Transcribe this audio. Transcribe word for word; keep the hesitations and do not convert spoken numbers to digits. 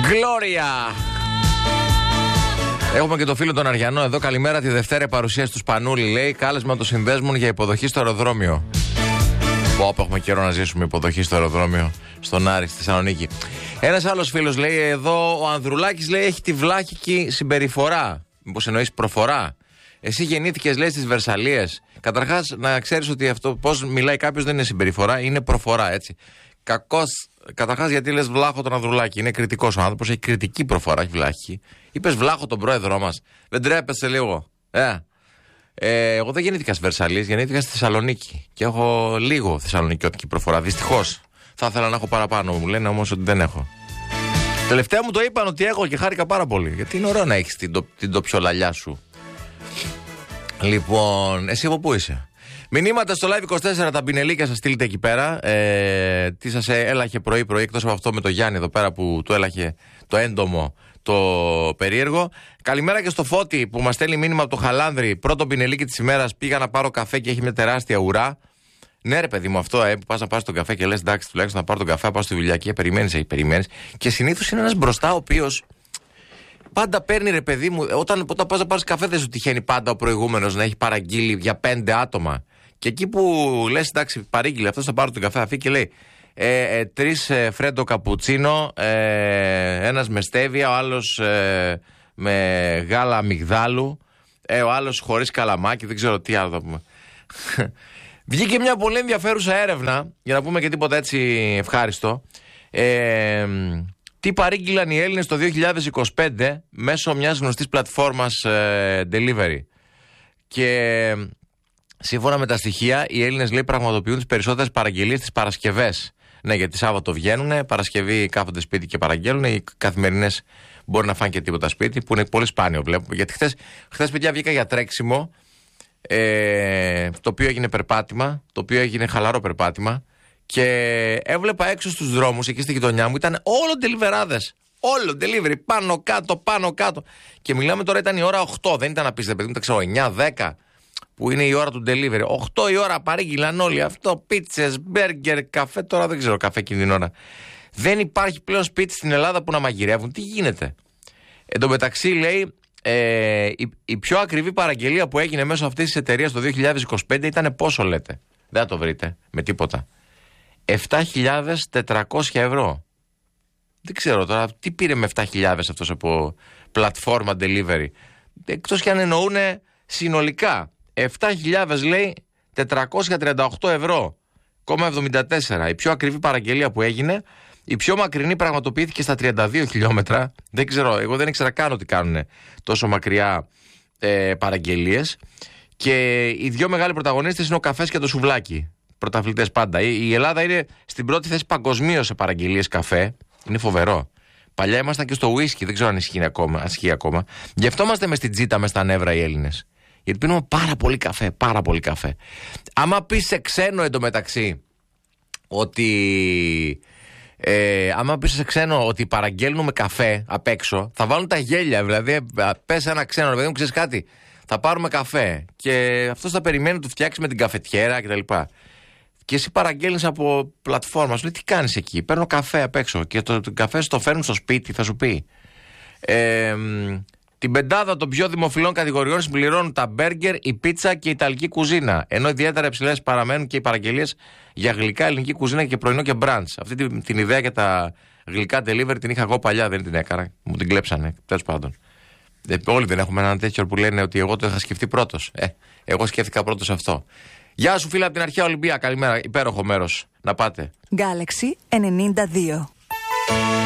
Gloria! Έχουμε και το φίλο τον Αριανό εδώ. Καλημέρα, τη Δευτέρα παρουσίαση του Σπανούλη. Λέει κάλεσμα των συνδέσμων για υποδοχή στο αεροδρόμιο. Πω, έχουμε καιρό να ζήσουμε υποδοχή στο αεροδρόμιο στον Άρη στη Θεσσαλονίκη. Ένας άλλος φίλος λέει εδώ, ο Ανδρουλάκης λέει έχει τη βλάχικη συμπεριφορά. Μήπως εννοείς προφορά? Εσύ γεννήθηκες λέει στις Βερσαλίες. Καταρχάς να ξέρεις ότι αυτό πώς μιλάει κάποιος δεν είναι συμπεριφορά, είναι προφορά, έτσι. Κακός, καταρχάς γιατί λες βλάχο τον Ανδρουλάκη? Είναι κριτικός ο άνθρωπος, έχει κριτική προφορά, έχει βλάχικη. Είπες βλάχο τον πρόεδρό μας. Δεν τρέπεσαι λίγο? Ε. Ε, εγώ δεν γεννήθηκα στις Βερσαλίες, γεννήθηκα στη Θεσσαλονίκη. Και έχω λίγο θεσσαλονικιώτικη προφορά. Δυστυχώς. Θα ήθελα να έχω παραπάνω. Μου λένε όμως ότι δεν έχω. Τελευταία μου το είπαν ότι έχω και χάρηκα πάρα πολύ. Γιατί είναι ωραίο να έχεις την, το, την τοπιολαλιά σου. Λοιπόν, εσύ από πού είσαι? Μηνύματα στο Live είκοσι τέσσερα, τα πινελίκια σας στείλτε εκεί πέρα. Ε, τι σας έλαχε πρωί-πρωί, εκτός από αυτό με το Γιάννη εδώ πέρα που του έλαχε το έντομο, το περίεργο. Καλημέρα και στο Φώτη που μας στέλνει μήνυμα από το Χαλάνδρι. Πρώτο πινελίκι της ημέρας. Πήγα να πάρω καφέ και έχει μια τεράστια ουρά. Ναι, ρε παιδί μου, αυτό ε, που πας να πάρεις τον καφέ και λες εντάξει, τουλάχιστον να πάρω τον καφέ, να πάω στη δουλειά και περιμένεις, έχει περιμένεις. Και συνήθως είναι ένας μπροστά ο οποίος πάντα παίρνει, ρε παιδί μου, όταν, όταν πας να πάρεις καφέ δεν σου τυχαίνει πάντα ο προηγούμενος να έχει παραγγείλει για πέντε άτομα. Και εκεί που λες εντάξει, παρήγγειλε αυτός, θα πάρω τον καφέ, αφή και λέει ε, ε, τρεις ε, φρέντο καπουτσίνο, ε, ένας με στέβια, ο άλλος ε, με γάλα αμυγδάλου, ε, ο άλλος χωρίς καλαμάκι, δεν ξέρω τι άλλο θα πούμε. Βγήκε μια πολύ ενδιαφέρουσα έρευνα, για να πούμε και τίποτα έτσι ευχάριστο. Ε, τι παρήγγειλαν οι Έλληνες το δύο χιλιάδες είκοσι πέντε μέσω μιας γνωστής πλατφόρμας ε, delivery. Και σύμφωνα με τα στοιχεία, οι Έλληνες λέει πραγματοποιούν τις περισσότερες παραγγελίες τις Παρασκευές. Ναι, γιατί Σάββατο βγαίνουν, Παρασκευή κάθονται σπίτι και παραγγέλνουν. Οι καθημερινές μπορεί να φάνε και τίποτα σπίτι, που είναι πολύ σπάνιο βλέπουμε. Γιατί χθες, χθες παιδιά βγήκα για τρέξιμο. Ε, το οποίο έγινε περπάτημα, το οποίο έγινε χαλαρό περπάτημα και έβλεπα έξω στους δρόμους εκεί στη γειτονιά μου ήταν όλο ντελιβεράδες. Όλο delivery, πάνω κάτω, πάνω κάτω. Και μιλάμε τώρα, ήταν η ώρα οκτώ, δεν ήταν να πεις, παιδί μου, τα ξέρω, εννιά δέκα που είναι η ώρα του delivery. οκτώ η ώρα παρήγγειλαν όλοι αυτό, πίτσες, μπέργκερ, καφέ. Τώρα δεν ξέρω καφέ εκείνη την ώρα. Δεν υπάρχει πλέον σπίτι στην Ελλάδα που να μαγειρεύουν. Τι γίνεται? Εν τω μεταξύ λέει. Ε, η, η πιο ακριβή παραγγελία που έγινε μέσω αυτής της εταιρείας το δύο χιλιάδες είκοσι πέντε ήταν πόσο λέτε? Δεν θα το βρείτε με τίποτα. επτά χιλιάδες τετρακόσια ευρώ. Δεν ξέρω τώρα τι πήρε με επτά χιλιάδες αυτός από πλατφόρμα delivery. Εκτός και αν εννοούν συνολικά. επτά χιλιάδες λέει τετρακόσια τριάντα οκτώ ευρώ. εβδομήντα τέσσερα. Η πιο ακριβή παραγγελία που έγινε. Η πιο μακρινή πραγματοποιήθηκε στα τριάντα δύο χιλιόμετρα. Δεν ξέρω, εγώ δεν ήξερα καν ότι κάνουν τόσο μακριά ε, παραγγελίες. Και οι δύο μεγάλοι πρωταγωνίστες είναι ο καφές και το σουβλάκι. Πρωταθλητές πάντα. Η, η Ελλάδα είναι στην πρώτη θέση παγκοσμίως σε παραγγελίες καφέ. Είναι φοβερό. Παλιά ήμασταν και στο ουίσκι, δεν ξέρω αν ισχύει ακόμα. Ασχεί ακόμα. Γι' αυτό είμαστε με στην τζίτα, με στα νεύρα οι Έλληνες. Γιατί πίνουμε πάρα πολύ καφέ, πάρα πολύ καφέ. Άμα πεις σε ξένο εντωμεταξύ ότι. Ε, άμα πεις σε ξένο ότι παραγγέλνουμε καφέ απ' έξω, θα βάλουν τα γέλια. Δηλαδή, πες ένα ξένο, παιδί μου, ξέρεις κάτι, θα πάρουμε καφέ. Και αυτός θα περιμένει να του φτιάξει με την καφετιέρα κτλ. Και, και εσύ παραγγέλνεις από πλατφόρμα, σου λέει τι κάνεις εκεί? Παίρνω καφέ απ' έξω. Και το, το καφέ σου το φέρνουν στο σπίτι, θα σου πει. Ε, την πεντάδα των πιο δημοφιλών κατηγοριών συμπληρώνουν τα μπέργκερ, η πίτσα και η ιταλική κουζίνα. Ενώ ιδιαίτερα υψηλές παραμένουν και οι παραγγελίες για γλυκά, ελληνική κουζίνα και πρωινό και μπραντς. Αυτή την, την ιδέα για τα γλυκά delivery την είχα εγώ παλιά, δεν την έκανα. Μου την κλέψανε, τέλος πάντων. Ε, όλοι δεν έχουμε έναν τέτοιο που λένε ότι εγώ το είχα σκεφτεί πρώτος. Ε, εγώ σκέφτηκα πρώτος αυτό. Γεια σου φίλα από την αρχαία Ολυμπία, καλημέρα, υπέροχο μέρος να πάτε. Galaxy ενενήντα δύο.